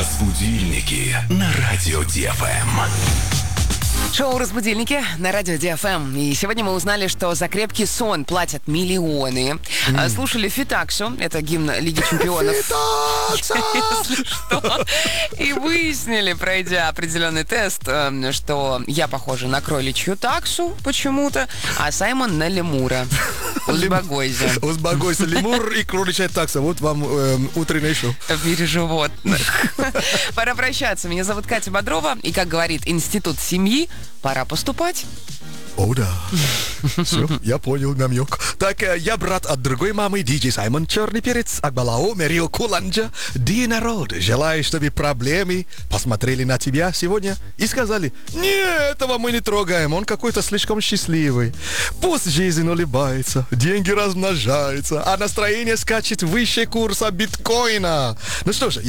Разбудильники на радио ДФМ. Шоу «Разбудильники» на радио ДФМ. И сегодня мы узнали, что за крепкий сон платят миллионы. Слушали Фитаксу, это гимн Лиги Чемпионов. Если что. И выяснили, пройдя определенный тест, что я похожа на кроличью таксу почему-то, а Саймон на лемура. Узбагойзе. Узбагойзе, лемур и кроличья такса. Вот вам утреннее шоу. В мире животных. Пора прощаться. Меня зовут Катя Бодрова. И, как говорит Институт семьи, пора поступать. О, да. Все, я понял намек. Так, я брат от другой мамы, диджей Саймон Черный Перец, Акбалао, Мерио Куланджа. Ди народ, желаю, чтобы проблемы посмотрели на тебя сегодня и сказали: не, этого мы не трогаем, он какой-то слишком счастливый. Пусть жизнь улыбается, деньги размножаются, а настроение скачет выше курса биткоина. Ну что ж,